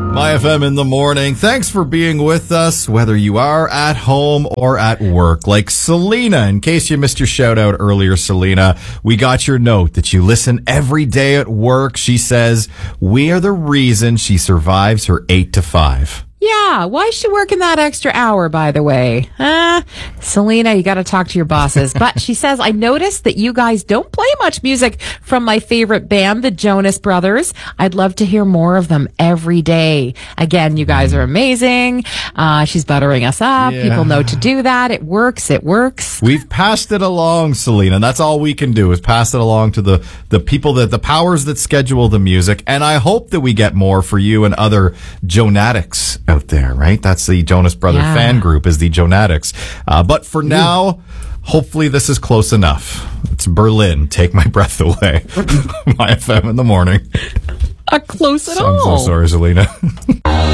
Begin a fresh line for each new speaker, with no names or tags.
My FM in the morning. Thanks for being with us, whether you are at home or at work. Like Selena, in case you missed your shout out earlier, Selena, we got your note that you listen every day at work. She says, we are the reason she survives her 8 to 5.
Yeah, why is she working that extra hour, by the way? Selena, you got to talk to your bosses. But she says, I noticed that you guys don't play much music from my favorite band, the Jonas Brothers. I'd love to hear more of them every day. Again, you guys are amazing. She's buttering us up.
Yeah.
People know to do that. It works. It works.
We've passed it along, Selena. That's all we can do is pass it along to the people, the powers that schedule the music. And I hope that we get more for you and other Jonatics out there, right? That's the Jonas Brother fan group, is the Jonatics. But for now, hopefully this is close enough. It's Berlin. Take my breath away. My FM in the morning.
Close at
I'm
all.
so sorry, Selena.